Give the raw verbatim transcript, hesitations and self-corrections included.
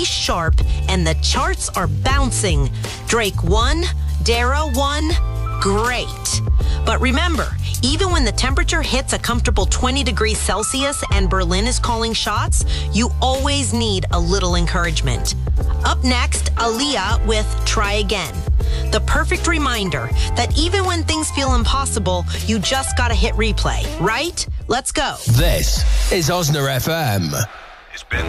sharp, and the charts are bouncing. Drake won, Dara won. Great. But remember, even when the temperature hits a comfortable twenty degrees Celsius and Berlin is calling shots, you always need a little encouragement. Up next, Aaliyah with Try Again. The perfect reminder that even when things feel impossible, you just gotta hit replay, right? Let's go. This is Osna F M. It's been